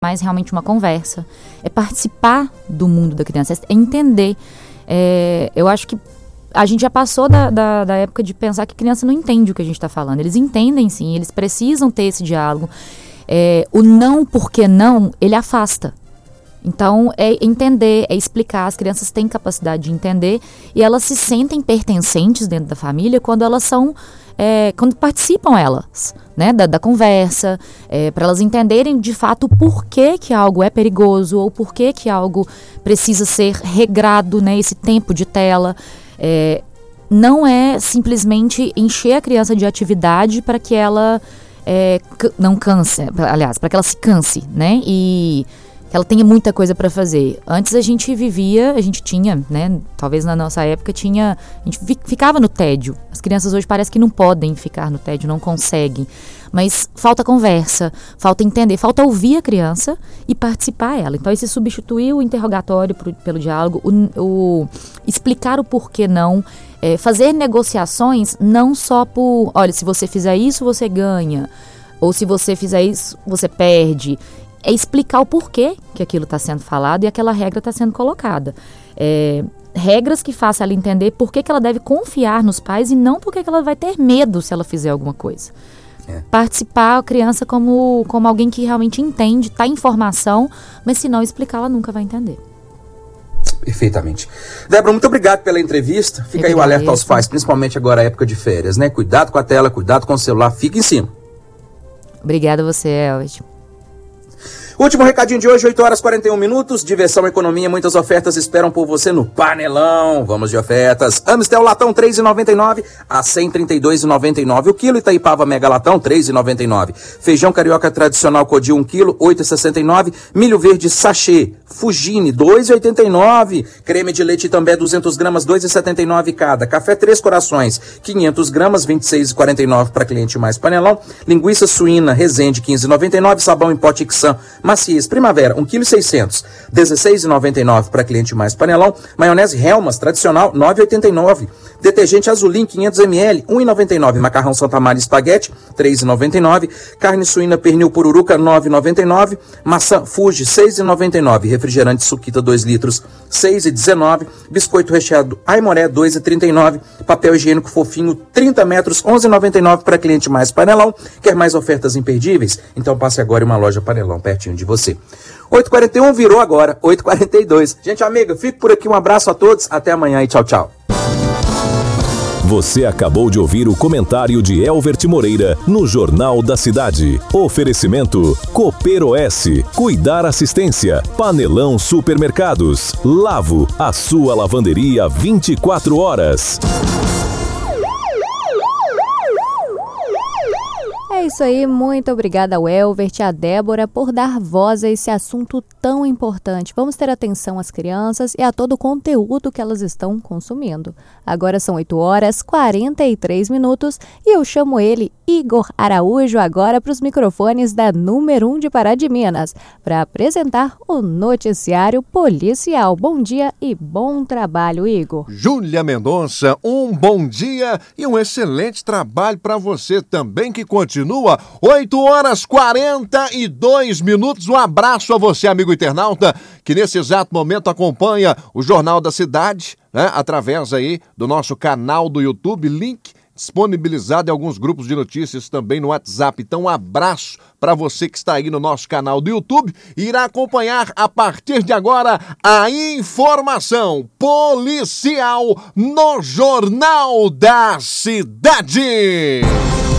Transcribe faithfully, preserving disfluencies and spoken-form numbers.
mais realmente uma conversa, é participar do mundo da criança, é entender. É, eu acho que a gente já passou da, da, da época de pensar que criança não entende o que a gente está falando. Eles entendem sim, eles precisam ter esse diálogo. É, o não porque não, ele afasta. Então, é entender, é explicar. As crianças têm capacidade de entender e elas se sentem pertencentes dentro da família quando elas são, é, quando participam elas, né, da, da conversa, é, para elas entenderem de fato o porquê que algo é perigoso ou porquê que algo precisa ser regrado, né, esse tempo de tela. É, não é simplesmente encher a criança de atividade para que ela é, c- não canse, aliás, para que ela se canse, né, e que ela tenha muita coisa para fazer. Antes a gente vivia, a gente tinha, né, talvez na nossa época tinha, a gente fi, ficava no tédio. As crianças hoje parece que não podem ficar no tédio, não conseguem. Mas falta conversa, falta entender, falta ouvir a criança e participar ela. Então esse substituir o interrogatório pro, pelo diálogo, o, o explicar o porquê não, é, fazer negociações não só por, olha, se você fizer isso, você ganha, ou se você fizer isso, você perde. É explicar o porquê que aquilo está sendo falado e aquela regra está sendo colocada. É, regras que façam ela entender por que, que ela deve confiar nos pais e não por que, que ela vai ter medo se ela fizer alguma coisa. É. Participar a criança como, como alguém que realmente entende, está em formação, mas se não explicar, ela nunca vai entender. Perfeitamente. Débora, muito obrigado pela entrevista. Fica aí o alerta aos pais, principalmente agora a época de férias, né? Cuidado com a tela, cuidado com o celular, fica em cima. Obrigada a você, Elvis. Último recadinho de hoje, oito horas e quarenta e um minutos. Diversão, economia, muitas ofertas esperam por você no Panelão. Vamos de ofertas. Amistel Latão três reais e noventa e nove centavos a cento e trinta e dois reais e noventa e nove centavos o quilo. Itaipava Mega Latão três reais e noventa e nove centavos. Feijão carioca tradicional Codil um quilo, oito reais e sessenta e nove centavos. Milho verde sachê Fugine dois reais e oitenta e nove centavos. Creme de leite Itambé duzentas gramas, dois reais e setenta e nove centavos cada. Café Três Corações quinhentas gramas, vinte e seis reais e quarenta e nove centavos para cliente mais Panelão. Linguiça suína Resende quinze reais e noventa e nove centavos. Sabão em pó Tixan Maciez Primavera um quilo e seiscentos, dezesseis reais e noventa e nove centavos para cliente mais Panelão. Maionese Helmas tradicional nove reais e oitenta e nove centavos. Detergente Azulim quinhentos mililitros um real e noventa e nove centavos. Macarrão Santa Maria Espaguete três reais e noventa e nove centavos. Carne suína pernil pururuca nove reais e noventa e nove centavos. Maçã Fuji seis reais e noventa e nove centavos. Refrigerante Suquita dois litros seis reais e dezenove centavos. Biscoito recheado Aimoré dois reais e trinta e nove centavos. Papel higiênico fofinho trinta metros onze reais e noventa e nove centavos para cliente mais Panelão. Quer mais ofertas imperdíveis? Então passe agora em uma loja Panelão pertinho de você. oito e quarenta e um virou agora, oito e quarenta e dois. Gente amiga, fico por aqui, um abraço a todos, até amanhã e tchau, tchau. Você acabou de ouvir o comentário de Elvert Moreira no Jornal da Cidade. Oferecimento Cooper S, Cuidar Assistência, Panelão Supermercados, Lavo, a sua lavanderia vinte e quatro horas. É isso aí, muito obrigada ao Elvert e à Débora por dar voz a esse assunto tão importante. Vamos ter atenção às crianças e a todo o conteúdo que elas estão consumindo. Agora são oito horas e quarenta e três minutos e eu chamo ele, Igor Araújo, agora para os microfones da número um de Pará de Minas, para apresentar o noticiário policial. Bom dia e bom trabalho, Igor. Júlia Mendonça, um bom dia e um excelente trabalho para você também que continua. oito horas e quarenta e dois minutos. Um abraço a você, amigo internauta, que nesse exato momento acompanha o Jornal da Cidade, né, através aí do nosso canal do YouTube, link disponibilizado em alguns grupos de notícias também no WhatsApp. Então, um abraço para você que está aí no nosso canal do YouTube e irá acompanhar a partir de agora a informação policial no Jornal da Cidade.